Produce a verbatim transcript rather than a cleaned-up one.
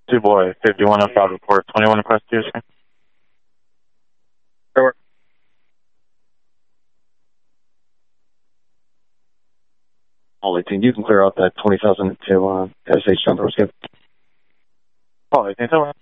Two boy, fifty-one oh five report, twenty-one across two screen. Sure. All eighteen, you can clear out that twenty thousand to uh, S H jumper. Skip. All eighteen, so